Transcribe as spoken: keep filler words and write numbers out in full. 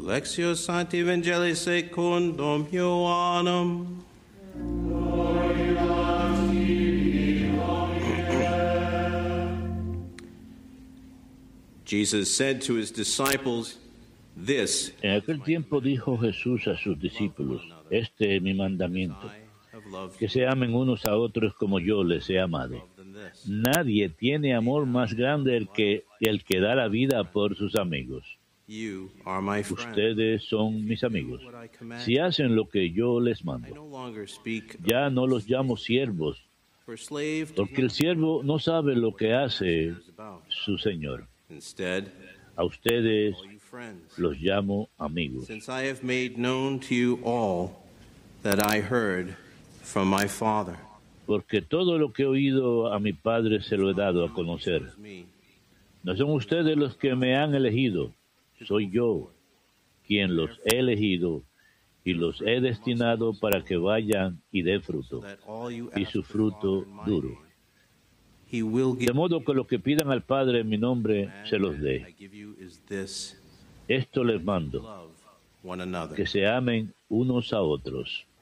Lectio Sancti Evangelii secundum Ioannem. Jesus said to his disciples, "This." En aquel tiempo dijo Jesús a sus discípulos: Este es mi mandamiento, que se amen unos a otros como yo les he amado. Nadie tiene amor más grande el que, el que da la vida por sus amigos. Ustedes son mis amigos, si hacen lo que yo les mando. Ya no los llamo siervos, porque el siervo no sabe lo que hace su señor. A ustedes los llamo amigos. Since I have made known to you all that I heard from my Father. Porque todo lo que he oído a mi Padre se lo he dado a conocer. No son ustedes los que me han elegido, soy yo quien los he elegido y los he destinado para que vayan y den fruto, y su fruto duro. De modo que lo que pidan al Padre en mi nombre se los dé. Esto les mando, que se amen unos a otros.